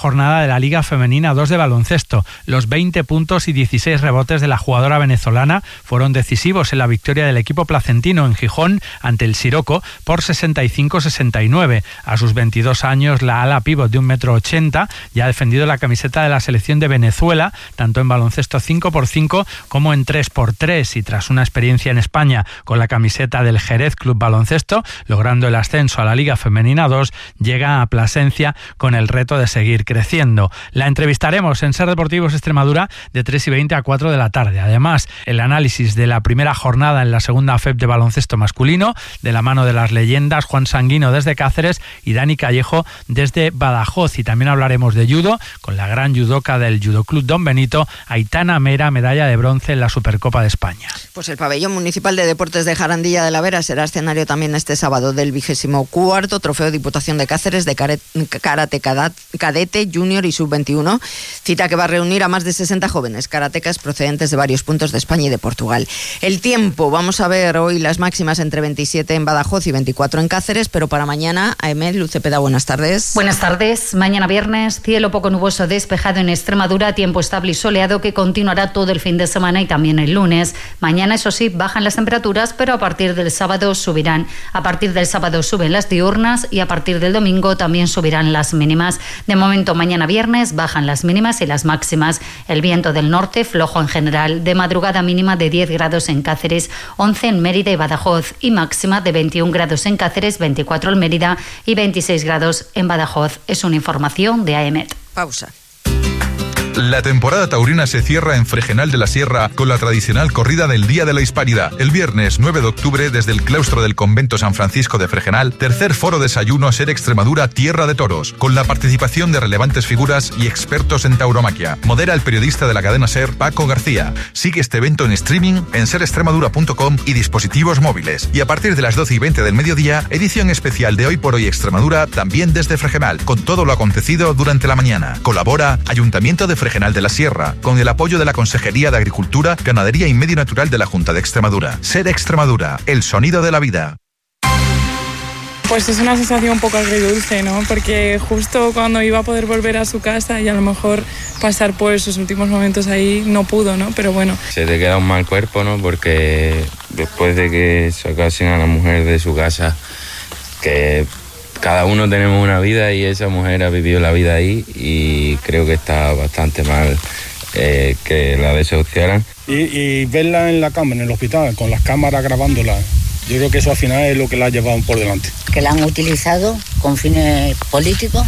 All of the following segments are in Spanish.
jornada de la Liga Femenina 2 de baloncesto. Los 20 puntos y 16 rebotes de la jugadora venezolana fueron decisivos en la victoria del equipo placentino en Gijón ante el Siroco por 65-69. A sus 22 años, la ala pívot de 1,80 m ya ha defendido la camiseta de la selección de Venezuela, tanto en baloncesto 5x5 como en 3x3, y tras una experiencia en España con la camiseta del Jerez Club Baloncesto, logrando el ascenso a la Liga Femenina 2, llega a Plasencia con el reto de seguir creciendo. La entrevistaremos en Ser Deportivos Extremadura de 3:20 a 4 de la tarde. Además, el análisis de la primera jornada en la segunda FEP de baloncesto masculino, de la mano de las leyendas Juan Sanguino desde Cáceres y Dani Callejo desde Badajoz. Y también hablaremos de judo con la gran judoka del Judo Club Don Benito, Aitana Mera, medalla de bronce en la Supercopa de España. Pues el pabellón municipal de deportes de Jarandilla de la Vera será escenario también este sábado del 24º Trofeo Diputación de Cáceres de karate cadete, junior y sub-21, cita que va a reunir a más de 60 jóvenes karatecas procedentes de varios puntos de España y de Portugal. El tiempo, vamos a ver hoy las máximas entre 27 en Badajoz y 24 en Cáceres, pero para mañana, Aemel Lucepeda, buenas tardes. Buenas tardes. Mañana viernes, cielo poco nuboso despejado en Extremadura, tiempo estable y soleado que continuará todo el fin de semana y también el lunes. Mañana, eso sí, bajan las temperaturas, pero a partir del sábado subirán. A partir del sábado suben las diurnas y a partir del domingo también subirán las mínimas. De momento, mañana viernes bajan las mínimas y las máximas. El viento del norte flojo en general. De madrugada mínima de 10 grados en Cáceres, 11 en Mérida y Badajoz y máxima de 21 grados en Cáceres, 24 en Mérida y 26 grados en Badajoz. Es una información de AEMET. Pausa. La temporada taurina se cierra en Fregenal de la Sierra con la tradicional corrida del Día de la Hispanidad. El viernes 9 de octubre, desde el claustro del Convento San Francisco de Fregenal, tercer foro desayuno Ser Extremadura Tierra de Toros, con la participación de relevantes figuras y expertos en tauromaquia. Modera el periodista de la cadena Ser, Paco García. Sigue este evento en streaming en serextremadura.com y dispositivos móviles. Y a partir de las 12:20 del mediodía, edición especial de Hoy por Hoy Extremadura, también desde Fregenal, con todo lo acontecido durante la mañana. Colabora Ayuntamiento de Fregenal de la Sierra, con el apoyo de la Consejería de Agricultura, Ganadería y Medio Natural de la Junta de Extremadura. Ser Extremadura, el sonido de la vida. Pues es una sensación un poco agridulce, ¿no? Porque justo cuando iba a poder volver a su casa y a lo mejor pasar por sus últimos momentos ahí, no pudo, ¿no? Pero bueno. Se te queda un mal cuerpo, ¿no? Porque después de que sacasen a la mujer de su casa, que cada uno tenemos una vida y esa mujer ha vivido la vida ahí y creo que está bastante mal que la desahuciaran. Y verla en la cama, en el hospital, con las cámaras grabándola, yo creo que eso al final es lo que la ha llevado por delante. Que la han utilizado con fines políticos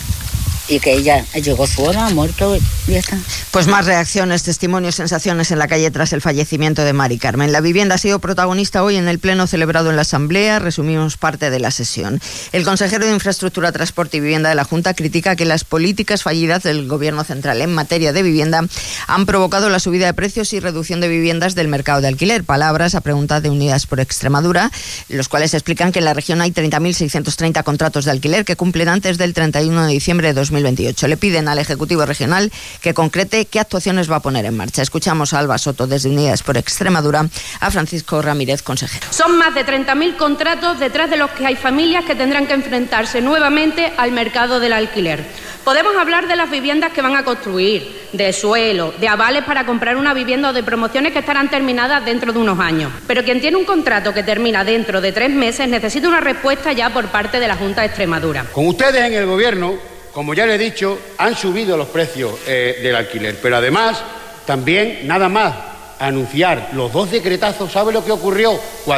y que ella llegó su hora, ha muerto y ya está. Pues más reacciones, testimonios, sensaciones en la calle tras el fallecimiento de Mari Carmen. La vivienda ha sido protagonista hoy en el pleno celebrado en la Asamblea. Resumimos parte de la sesión. El consejero de Infraestructura, Transporte y Vivienda de la Junta critica que las políticas fallidas del Gobierno central en materia de vivienda han provocado la subida de precios y reducción de viviendas del mercado de alquiler. Palabras a pregunta de Unidas por Extremadura, los cuales explican que en la región hay 30.630 contratos de alquiler que cumplen antes del 31 de diciembre de 2028. Le piden al Ejecutivo Regional que concrete qué actuaciones va a poner en marcha. Escuchamos a Alba Soto desde Unidas por Extremadura, a Francisco Ramírez, consejero. Son más de 30.000 contratos detrás de los que hay familias que tendrán que enfrentarse nuevamente al mercado del alquiler. Podemos hablar de las viviendas que van a construir, de suelo, de avales para comprar una vivienda o de promociones que estarán terminadas dentro de unos años. Pero quien tiene un contrato que termina dentro de 3 meses necesita una respuesta ya por parte de la Junta de Extremadura. Con ustedes en el Gobierno, como ya le he dicho, han subido los precios del alquiler, pero además también nada más anunciar los 2 decretazos, ¿sabe lo que ocurrió?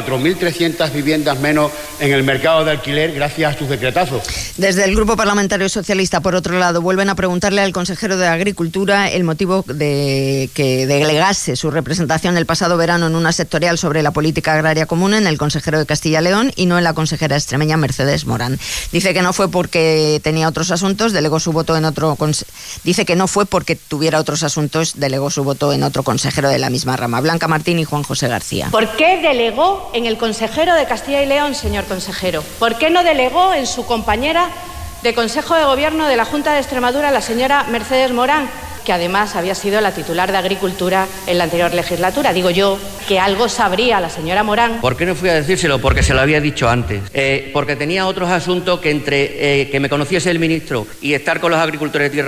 4.300 viviendas menos en el mercado de alquiler gracias a sus decretazos. Desde el Grupo Parlamentario Socialista, por otro lado, vuelven a preguntarle al consejero de Agricultura el motivo de que delegase su representación el pasado verano en una sectorial sobre la política agraria común en el consejero de Castilla y León y no en la consejera extremeña Mercedes Morán. Dice que no fue porque tenía otros asuntos, delegó su voto en otro. Dice que no fue porque tuviera otros asuntos, delegó su voto en otro consejero de la misma rama. Blanca Martín y Juan José García. ¿Por qué delegó en el consejero de Castilla y León, señor consejero? ¿Por qué no delegó en su compañera de Consejo de Gobierno de la Junta de Extremadura, la señora Mercedes Morán, que además había sido la titular de Agricultura en la anterior legislatura? Digo yo que algo sabría la señora Morán. ¿Por qué no fui a decírselo? Porque se lo había dicho antes. Porque tenía otros asuntos que entre que me conociese el ministro y estar con los agricultores de tierra